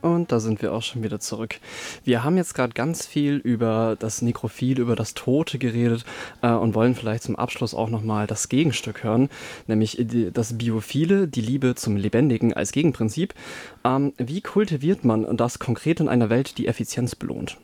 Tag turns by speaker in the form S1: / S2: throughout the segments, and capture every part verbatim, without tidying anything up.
S1: Und da sind wir auch schon wieder zurück. Wir haben jetzt gerade ganz viel über das Nekrophil, über das Tote geredet äh, und wollen vielleicht zum Abschluss auch nochmal das Gegenstück hören, nämlich die, das Biophile, die Liebe zum Lebendigen als Gegenprinzip. Ähm, wie kultiviert man das konkret in einer Welt, die Effizienz belohnt?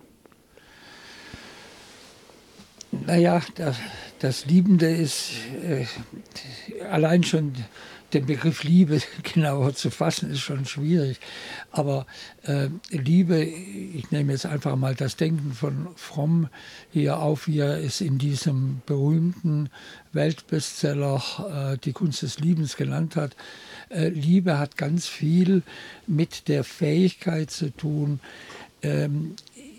S2: Naja, das, das Liebende ist äh, allein schon den Begriff Liebe genauer zu fassen, ist schon schwierig. Aber äh, Liebe, ich nehme jetzt einfach mal das Denken von Fromm hier auf, wie er es in diesem berühmten Weltbestseller äh, Die Kunst des Liebens genannt hat. Äh, Liebe hat ganz viel mit der Fähigkeit zu tun, ähm,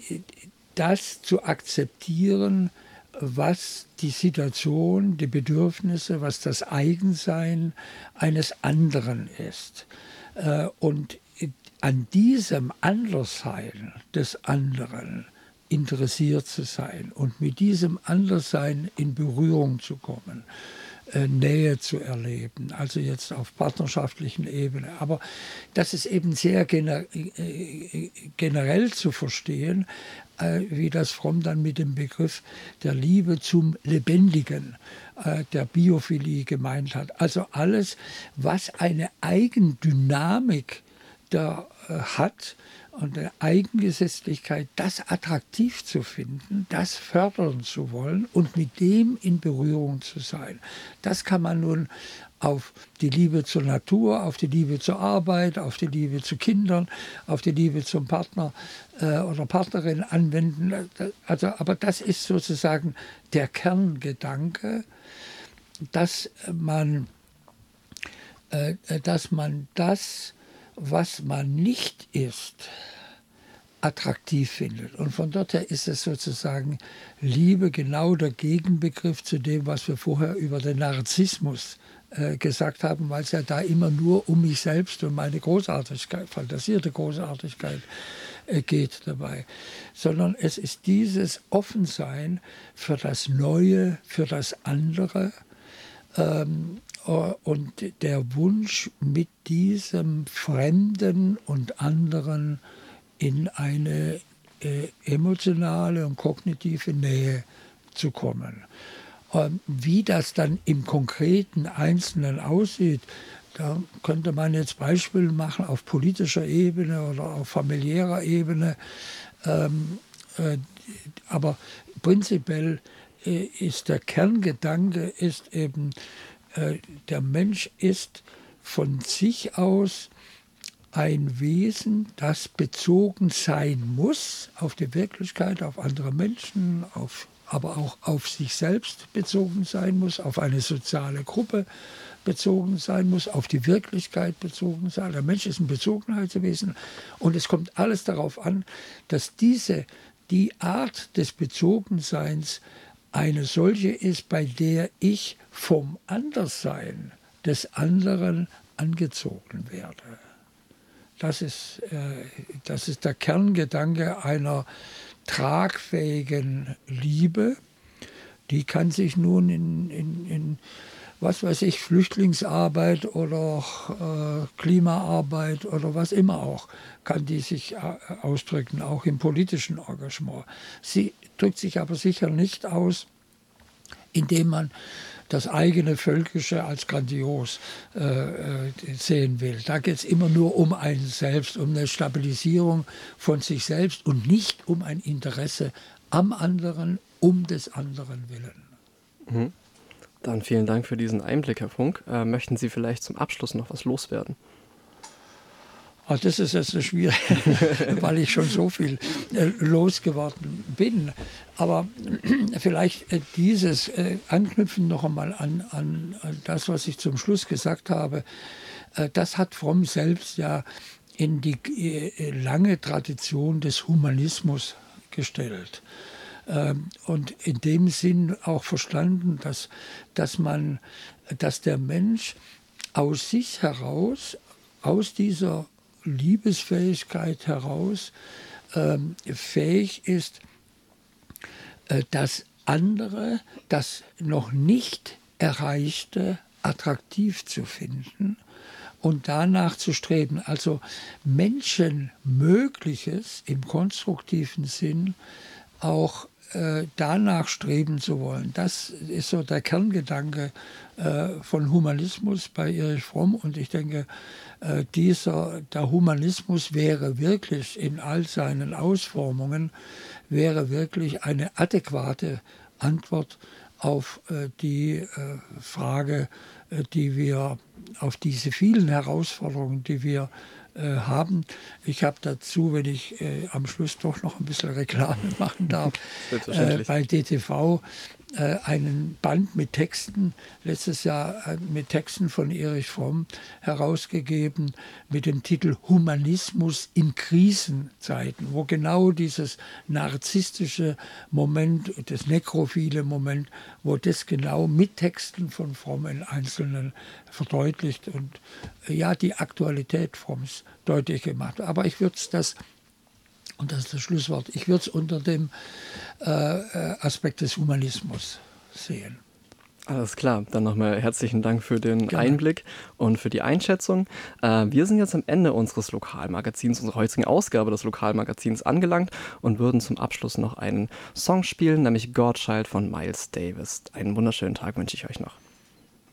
S2: das zu akzeptieren, was die Situation, die Bedürfnisse, was das Eigensein eines anderen ist. Und an diesem Anderssein des anderen interessiert zu sein und mit diesem Anderssein in Berührung zu kommen, Nähe zu erleben, also jetzt auf partnerschaftlichen Ebene. Aber das ist eben sehr gener generell zu verstehen, äh, wie das Fromm dann mit dem Begriff der Liebe zum Lebendigen, äh, der Biophilie gemeint hat. Also alles, was eine Eigendynamik da äh, hat, und eine Eigengesetzlichkeit, das attraktiv zu finden, das fördern zu wollen und mit dem in Berührung zu sein. Das kann man nun auf die Liebe zur Natur, auf die Liebe zur Arbeit, auf die Liebe zu Kindern, auf die Liebe zum Partner äh, oder Partnerin anwenden. Also, aber das ist sozusagen der Kerngedanke, dass man, äh, dass man das, was man nicht ist, attraktiv findet. Und von dort her ist es sozusagen Liebe genau der Gegenbegriff zu dem, was wir vorher über den Narzissmus äh, gesagt haben, weil es ja da immer nur um mich selbst und meine Großartigkeit, fantasierte Großartigkeit äh, geht dabei. Sondern es ist dieses Offensein für das Neue, für das andere, ähm, und der Wunsch, mit diesem Fremden und anderen in eine äh, emotionale und kognitive Nähe zu kommen. Ähm, wie das dann im konkreten Einzelnen aussieht, da könnte man jetzt Beispiele machen auf politischer Ebene oder auf familiärer Ebene. Ähm, äh, aber prinzipiell äh, ist der Kerngedanke ist eben, der Mensch ist von sich aus ein Wesen, das bezogen sein muss auf die Wirklichkeit, auf andere Menschen, auf, aber auch auf sich selbst bezogen sein muss, auf eine soziale Gruppe bezogen sein muss, auf die Wirklichkeit bezogen sein. Der Mensch ist ein Bezogenheitswesen und es kommt alles darauf an, dass diese, die Art des Bezogenseins eine solche ist, bei der ich vom Anderssein des anderen angezogen werde. Das ist, äh, das ist der Kerngedanke einer tragfähigen Liebe. Die kann sich nun in, in, in was weiß ich, Flüchtlingsarbeit oder äh, Klimaarbeit oder was immer auch, kann die sich äh, ausdrücken, auch im politischen Engagement. Sie drückt sich aber sicher nicht aus, indem man das eigene Völkische als grandios äh, sehen will. Da geht es immer nur um einen selbst, um eine Stabilisierung von sich selbst und nicht um ein Interesse am anderen, um des anderen willen.
S1: Mhm. Dann vielen Dank für diesen Einblick, Herr Funk. Äh, möchten Sie vielleicht zum Abschluss noch was loswerden?
S2: Oh, das ist jetzt eine schwierige, weil ich schon so viel äh, losgeworden bin. Aber vielleicht äh, dieses äh, Anknüpfen noch einmal an, an, an das, was ich zum Schluss gesagt habe, äh, das hat Fromm selbst ja in die äh, lange Tradition des Humanismus gestellt. Und in dem Sinn auch verstanden, dass, dass, man, dass der Mensch aus sich heraus, aus dieser Liebesfähigkeit heraus, ähm, fähig ist, äh, das andere, das noch nicht Erreichte, attraktiv zu finden und danach zu streben. Also Menschenmögliches im konstruktiven Sinn auch äh, danach streben zu wollen. Das ist so der Kerngedanke äh, von Humanismus bei Erich Fromm. Und ich denke, äh, dieser, der Humanismus wäre wirklich in all seinen Ausformungen, wäre wirklich eine adäquate Antwort auf äh, die äh, Frage, äh, die wir, auf diese vielen Herausforderungen, die wir äh, haben. Ich habe dazu, wenn ich äh, am Schluss doch noch ein bisschen Reklame machen darf, äh, bei D T V äh, einen Band mit Texten, letztes Jahr äh, mit Texten von Erich Fromm herausgegeben, mit dem Titel Humanismus in Krisenzeiten, wo genau dieses narzisstische Moment, das nekrophile Moment, wo das genau mit Texten von Fromm in Einzelnen verdeutlicht und äh, ja, die Aktualität Fromms deutlich gemacht. Aber ich würde es das, und das ist das Schlusswort, ich würde es unter dem äh, Aspekt des Humanismus sehen.
S1: Alles klar, dann nochmal herzlichen Dank für den
S2: Gerne.
S1: Einblick und für die Einschätzung. Äh, wir sind jetzt am Ende unseres Lokalmagazins, unserer heutigen Ausgabe des Lokalmagazins angelangt und würden zum Abschluss noch einen Song spielen, nämlich Godchild von Miles Davis. Einen wunderschönen Tag wünsche ich euch noch.